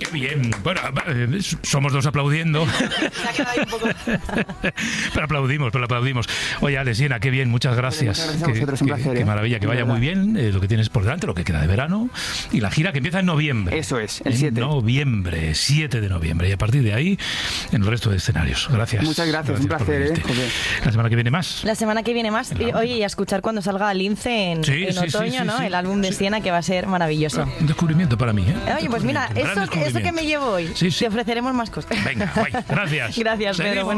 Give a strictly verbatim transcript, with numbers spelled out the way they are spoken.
qué bien. Bueno, eh, somos dos aplaudiendo. Se ha quedado ahí un poco. Pero aplaudimos, pero aplaudimos. Oye, Ale, Siena, qué bien, muchas gracias. Muchas gracias a Qué, vosotros, un qué- placer, qué ¿eh? maravilla, que De vaya verdad. muy bien eh, lo que tienes por delante, lo que queda de verano. Y la gira que empieza en noviembre. Eso es, el En siete. noviembre, siete de noviembre. Y a partir de ahí, en el resto de escenarios. Gracias. Muchas gracias, un por placer, venirte. ¿eh, José? La semana que viene más. La semana que viene más. Y, oye, y a escuchar cuando salga Lince en, Sí, en sí, sí, otoño, sí, ¿no? sí. El álbum de Sí. Siena, que va a ser maravilloso. Un descubrimiento para mí, ¿eh? Oye, pues mira, Un gran eso, eso que descubrimiento. me llevo hoy. Sí, sí. Te ofreceremos más cosas. Venga, guay. Gracias. Gracias, Pedro. Seguimos.